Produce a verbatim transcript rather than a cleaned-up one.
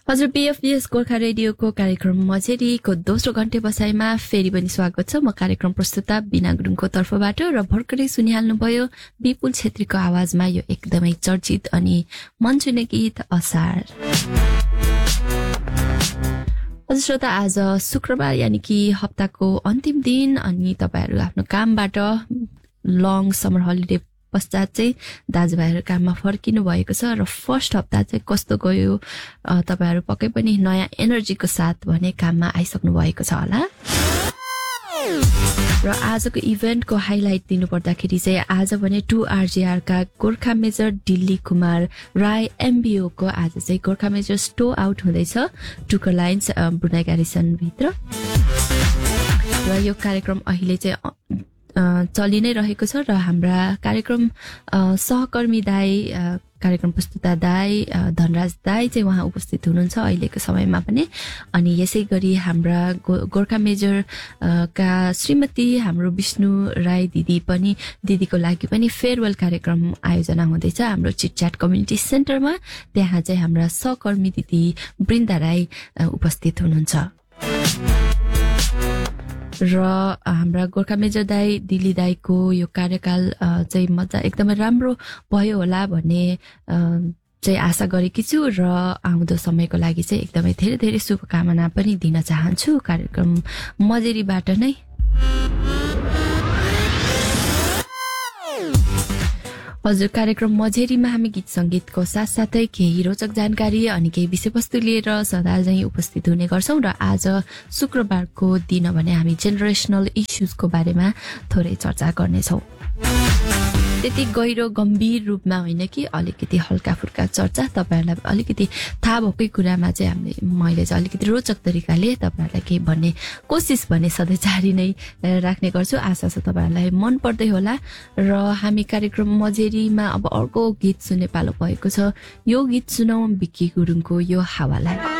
हजुर बीएफबीएस गोर्खा रेडियोको कार्यक्रम मझेरीको दोस्रो घण्टे बसाइमा फेरि पनि स्वागत छ। म कार्यक्रम प्रस्तुता बिना गुरुङको तर्फबाट र भर्खरै सुनिहाल्नुभयो विपुल छेत्रीको आवाजमा यो एकदमै चर्चित अनि मनछुने गीत असार। हजुर श्रोता, आज शुक्रबार यानि कि हप्ताको अन्तिम दिन अनि तपाईहरु आफ्नो कामबाट लङ समर हलिडे पश्चात चाहिँ दाजुभाइहरु काममा फर्किनु भएको छ र फर्स्ट हप्ता चाहिँ कस्तो गयो, तपाईहरु पक्कै पनि नयाँ एनर्जीको साथ भने काममा आइसक्नु भएको छ होला। र आजको इभेन्टको हाइलाइट दिनु पर्दाखेरि चाहिँ आज भने टु आरजीआर का गोर्खा मेजर दिल्ली कुमार राय एमबीओ को आज चाहिँ गोर्खा मेजर स्टो आउट हुँदैछ टुकर लाइन्स ब्रुनाई ग्यारिसन भित्र। र यो कार्यक्रम अहिले चाहिँ चलि नै रहेको छ र हाम्रा कार्यक्रम सहकर्मी दाई, कार्यक्रम प्रस्तुता दाई धनराज दाई चाहिँ उहाँ उपस्थित हुनुहुन्छ अहिलेको समयमा पनि। अनि यसै गरी हाम्रा गोर्खा मेजर का श्रीमती हाम्रो विष्णु राई दिदी पनि दिदीको लागि पनि फेयरवेल कार्यक्रम आयोजना हुँदैछ हाम्रो चिटच्याट कम्युनिटी सेन्टरमा। त्यहाँ चाहिँ हाम्रा सहकर्मी दिदी बृन्दा राई उपस्थित हुनुहुन्छ र हाम्रा गोर्खा मेजर दाई दिल्ली दाईको यो कार्यकाल चाहिँ मजा एकदमै राम्रो भयो होला भन्ने चाहिँ आशा गरेकी छु र आउँदो समयको लागि चाहिँ एकदमै धेरै धेरै शुभकामना पनि दिन चाहन्छु कार्यक्रम मजेरीबाट नै। हजुर, कार्यक्रम मझेरीमा हामी गीत संगीतको साथसाथै केही रोचक जानकारी अनि केही विषयवस्तु लिएर सदा झैं उपस्थित हुने गर्छौं र आज शुक्रबारको दिन भने हामी जेनरेसनल इश्यूजको बारेमा थोरै चर्चा गर्नेछौं। त्यति गहिरो गम्भीर रूपमा होइन कि अलिकति हल्का फुल्का चर्चा, तपाईहरुलाई अलिकति थाहा भएकै कुरामा चाहिँ हामीले मैले चाहिँ अलिकति रोचक तरिकाले तपाईहरुलाई केही भन्ने कोसिस भने सधैँ जारी नै राख्ने गर्छु। आशा छ तपाईहरुलाई मन पर्दै होला। र हामी कार्यक्रम मझेरीमा अब अर्को गीत सुन्ने पालो भएको छ। यो गीत सुनौ विक्की गुरुङको यो हावालाई।